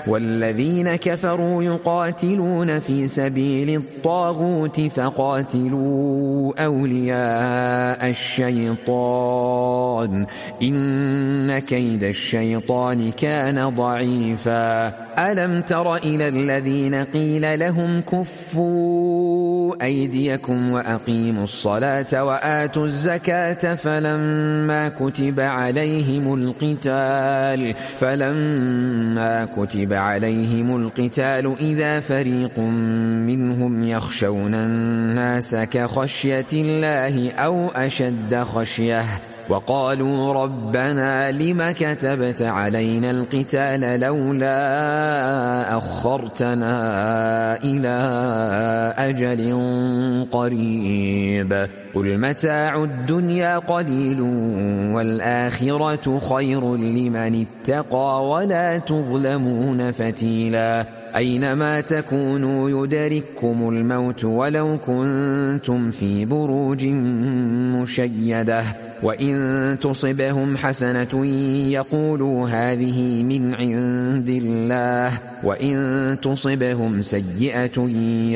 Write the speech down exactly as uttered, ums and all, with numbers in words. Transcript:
والذين كفروا يقاتلون في سبيل الطاغوت فقاتلوا أولياء الشيطان إن كيد الشيطان كان ضعيفا ألم تر إلى الذين قيل لهم كفوا أيديكم وأقيموا الصلاة وآتوا الزكاة فلما كتب عليهم القتال فلما كتب عليهم القتال إذا فريق منهم يخشون الناس كخشية الله أو أشد خشية وقالوا ربنا لم كتبت علينا القتال لولا أخرتنا إلى أجل قريب قل متاع الدنيا قليل والآخرة خير لمن اتقى ولا تظلمون فتيلا أينما تكونوا يدرككم الموت ولو كنتم في بروج مشيدة وإن تصبهم حسنة يقولوا هذه من عند الله وإن تصبهم سيئة